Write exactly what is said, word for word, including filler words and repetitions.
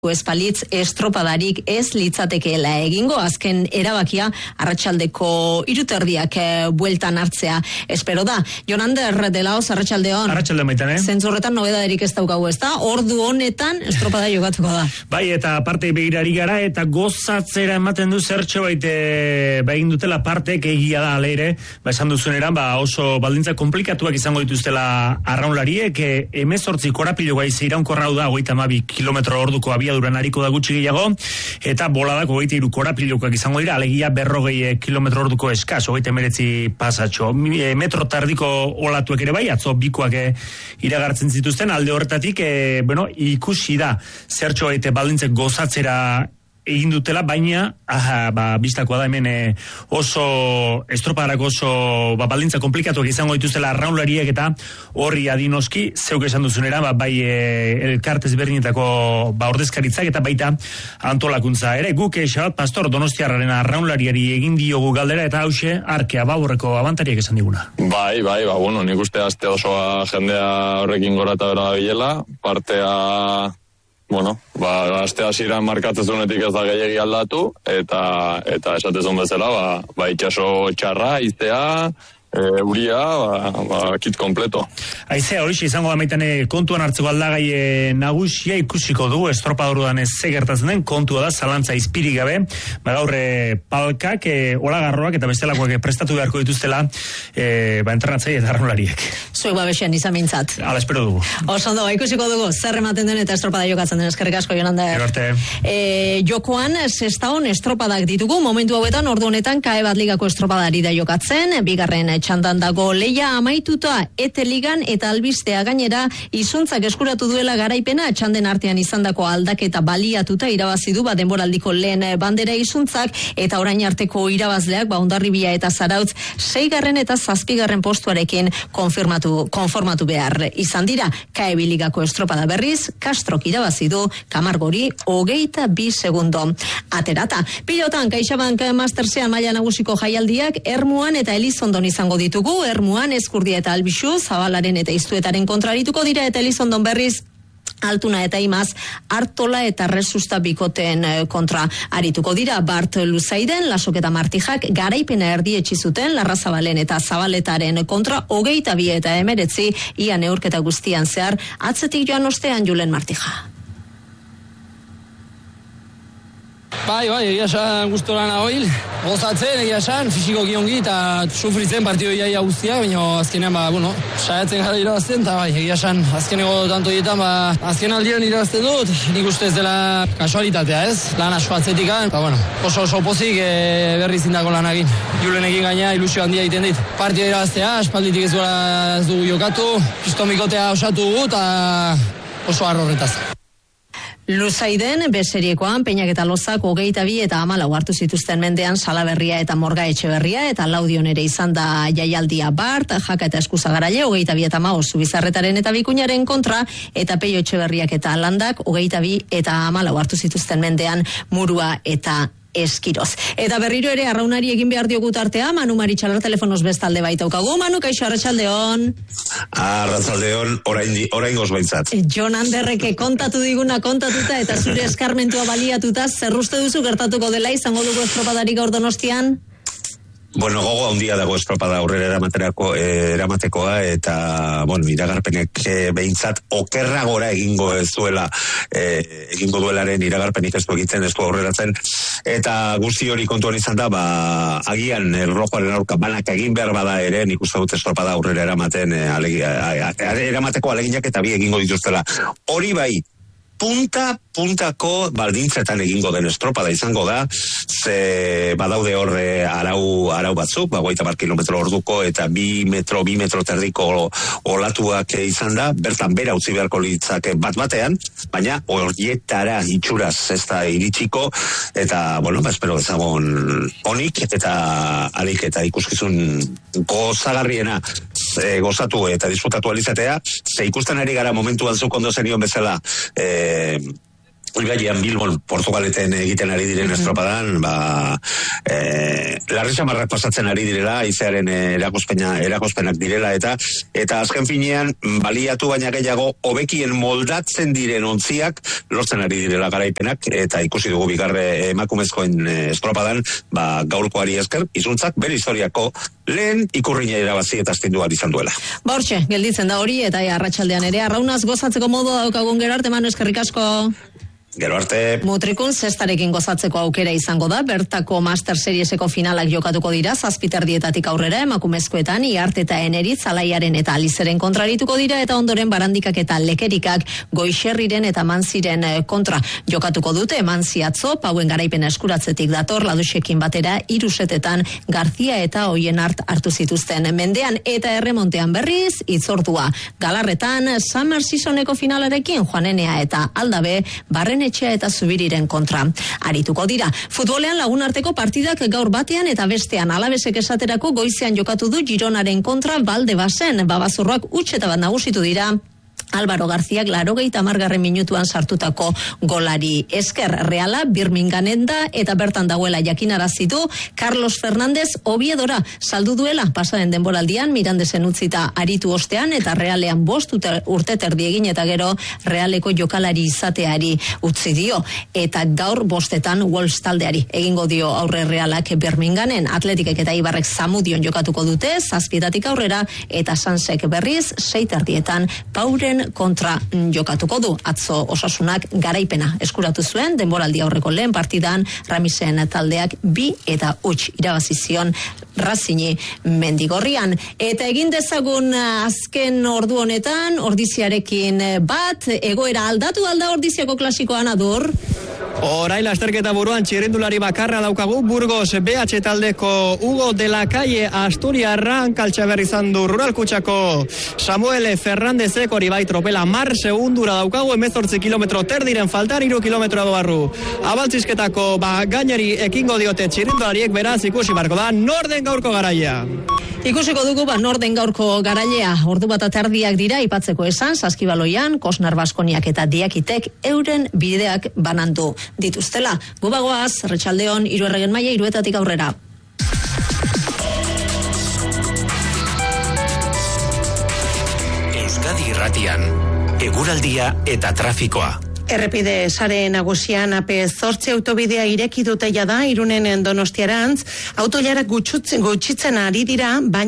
espalitz estropadarik ez litzatekeela egingo, azken erabakia arratsaldeko hiruterdiak bueltan hartzea espero da. Jonander de Laos, arratsaldeon. Arratsalde maitan, eh? Zentzurretan nobedaderik ez daukagu, ez da? Ordu honetan estropada jokatuko da. Bai, eta parte begirari gara, eta gozatzera ematen du zertxo baite begin dutela partek egia da aleire, ba esan duzun eran, ba oso baldintza komplikatuak izango dituztela arraunlariek, emezortzi korapiloa izi iraunkorra da, hogeita hamabi kilometro orduko abiaduran hariko da gutxi gehiago, eta boladak hogeita hiru korapilokoak izango dira, alegia berrogei kilometro orduko eskas, hogeita hemeretzi pasatxo. Metro tardiko olatuek ere bai, atzo bikoak iragartzen zituzten, alde horretatik, e, bueno, ikusi da, zertxo baite baldintzek gozatzera egin dutela, baina aha, ba, bistakoa da hemen e, oso estropadarako oso ba, baldintza komplikatuak izango dituztela arraunlariek, eta horri adinoski zeuk esan duzunera, ba, bai e, elkartez berdinetako ba, ordezkaritzak eta baita antolakuntza ere. Guk Xabat Pastor Donostiarraren arraunlariari egin diogu galdera, eta hause arkea baurreko abantariak esan diguna. Bai, bai, ba, bueno, nik uste azte osoa jendea horrekin gora eta bera da bilela, partea bueno, ba, azte hasieran markatzezunetik ez da gehiagi aldatu, eta eta esatezun bezala, ba, ba itxaso txarra, iztea, e, uria, ba, ba, kit kompleto. Aizea, horixe izango da maitane kontuan hartzeko aldagai e, nagusia ikusiko dugu, estropadorudan ez gertatzen den, kontua da, zalantza izpirik gabe, ba gaurre palkak, e, olagarroak eta bestelakoak prestatu beharko dituztela, e, ba entrenatzei eta arraunlariek. Zuek babesian izan mintzat. Hala, espero dugu. Osondo, ikusiko dugu, zer ematen den eta estropada jokatzen den, eskerrik asko, Jonander. E, jokoan, sestaon estropadak ditugu, momentu hauetan, ordu honetan, kae bat ligako estropadari da jokatzen, bigarren txandan dago leia amaituta ete ligan eta albistea gainera izuntzak eskuratu duela garaipena txanden artean izandako aldaketa baliatuta irabazi du ba denboraldiko lehen bandera izuntzak eta orain arteko irabazleak ba Hondarribia eta Zarautz seigarren eta zazpigarren postuarekin konfirmatu konformatu behar izan dira. Kae ligako estropada berriz Castrok irabazi du Kamargori hogeita bi segundo aterata. Pilotan CaixaBank Mastersean maila nagusiko jaialdiak Ermuan eta Elizondon izango ditugu, Ermuan Eskurdia eta Albixu, Zabalaren eta Iztuetaren kontrarituko dira, eta Elizondon berriz Altuna eta Imaz, Artola eta Resusta bikoten kontra arituko dira. Bart Luzaiden, Lasok eta Martijak garaipena erdietsi zuten, Larrazabalen eta Zabaletaren kontra hogeita bi eta emeretzi, ia neurketa guztian zehar, atzetik joan ostean Julen Martija. Bai, bai, egia esan gustora nagoil. Gozatzen, egia esan, fisiko kiongi eta sufritzen partio iaia guztia, baina azkenean, ba, bueno, saiatzen gara irabazten, eta bai, egia esan, azkeneko tanto dietan, ba, azken aldian irabazten dut, nik uste ez dela kasualitatea, ez? Lan asko atzetikan, eta, bueno, oso oso pozik e, berri zindako lanakin. Julenekin gaina ilusio handia egiten dit. Partio irabaztea, espalditik ez duela ez dugu jokatu, pistomikotea osatu dugu, eta oso harro horretaz. Luzaiden, beseriekoan, Peinak eta Lozak hogeita bi eta hamalau hartu zituzten mendean Salaberria eta Morga Etxeberria, eta Laudion ere izan da jaialdia. Bart, Jaka eta Eskuzagaraile, hogeita bi eta hamabost Zubizarretaren eta Bikuñaren kontra, eta Peio Etxeberriak eta Landak, hogeita bi eta hamalau hartu zituzten mendean Murua eta Eskiroz. Eta berriro ere arraunari egin behar diogu tartea, Manu Maritxalar telefonoz bestalde baitaukagu. Manu, kaixo, arratsaldeon. Arratsaldeon, orain orain goz baitzat. Jon Anderreke kontatu diguna kontatuta eta zure eskarmentua baliatuta, zer uste duzu gertatuko dela izango dugu estropadarik gaur Donostian? Bueno, gogo handia dago estropada aurrera eramaterako, eh, eramatekoa, eta, bueno, iragarpenek eh, behintzat okerra gora egingo ez duela, eh, egingo duelaren iragarpenik ez du egiten, ez du aurreratzen, eta guzti hori kontuan izan da, ba, agian erlojuaren aurka banak egin behar bada ere, nik uste dut estropada aurrera eramaten, eh, alegi, eramateko aleginak eta bi egingo dituztela. Hori bai, punta, puntako baldintzetan egingo den estropada izango da, ze badaude horre arau, arau batzuk, bagoita bar kilometro orduko eta bi metro, bi metro terdiko olatuak izan da, bertan bera utzi beharko litzake bat batean, baina horietara itxuraz ez da iritsiko, eta, bueno, ba, espero ezagon onik, eta alik eta ikuskizun gozagarriena e, gozatu eta disfrutatu alizatea, ze ikusten ari gara momentuan zuk ondo zenion bezala, e, Ibaian Bilbon Portugaleten egiten ari diren mm-hmm. estropadan, ba, e, larri samarrak pasatzen ari direla, izearen erakospena, erakospenak direla, eta eta azken finean, baliatu baina gehiago, hobekien moldatzen diren ontziak, lortzen ari direla garaipenak, eta ikusi dugu bigarre emakumezkoen estropadan, ba, gaurkoari esker, izuntzak, bere historiako lehen ikurrina irabazi eta astinduan izan duela. Ba, hortxe, gelditzen da hori, eta arratsaldean ere, arraunaz gozatzeko modu daukagun Gerarte, Manu, eskerrik asko. Gero arte. Mutrikun zestarekin gozatzeko aukera izango da, bertako Master Serieseko finalak jokatuko dira, zazpiterdietatik aurrera, emakumezkoetan, Iarte eta Eneritz, Alaiaren eta Alizeren kontrarituko dira, eta ondoren Barandikak eta Lekerikak Goixerriren eta Manziren kontra jokatuko dute, Manzi atzo, pauen garaipen eskuratzetik dator, Ladusekin batera, irusetetan Garzia eta Oienart hartu zituzten mendean, eta erremontean berriz, itzordua. Galarretan, Summer Seasoneko finalarekin, Juanenea eta Aldabe, Barren Etxea eta Zubiriren kontra arituko dira. Futbolean lagunarteko partidak gaur batean eta bestean Alabesek esaterako goizean jokatu du Gironaren kontra Valdebasen. Babazorroak huts eta bat nagusitu dira. Álvaro Garziak laurogeita hamargarren minutuan sartutako golari esker. Reala Birminghamen da eta bertan dagoela jakinarazi du Carlos Fernández Oviedora saldu duela pasaren denboraldian Mirandesen utzita aritu ostean eta Realean bost urte terdi egin eta gero Realeko jokalari izateari utzi dio eta gaur bostetan Wolves taldeari egingo dio aurre Realak Birminghamen. Atletikek eta Ibarrek Zamudion jokatuko dute zazpietatik aurrera eta Sansek berriz sei terdietan Pauren kontra jokatuko du. Atzo Osasunak garaipena eskuratu zuen, denboraldi aurreko lehen partidan Ramisen taldeak bi eta huts irabazi zion Racini Mendigorrian. Eta egin dezagun azken ordu honetan, ordiziarekin bat, egoera aldatu alda ordiziako klasikoan adur? Orain lasterketa buruan txirrindulari bakarra daukagu, Burgos B H taldeko Hugo de la Calle Asturiarra, kaltsa berri izan du Rural Kutsako Samuel Fernándezek, hori bai tropela mar segundura daukagu, emezortzi kilometro terdiren faltar, iru kilometro barru. Abaltzizketako ba, gainari ekingo diote txirrindulariek, beraz ikusi barko da, norden gaurko garaia. Ikusiko dugu ba norden gaurko garailea, ordu bat aterdiak dira ipatzeko esan, Saskibaloian, Kosnar Baskoniak eta Diakitek euren bideak banandu dituztela. Gubagoaz, Arratsaldeon, hiru erregen maila, hiruetatik aurrera. Euskadi Irratian, eguraldia eta trafikoa. Errepide sare nagusian A P zortzi autobidea ireki dute jada Irunen Donostiarantz, autoilarak gutxitzen ari dira, baina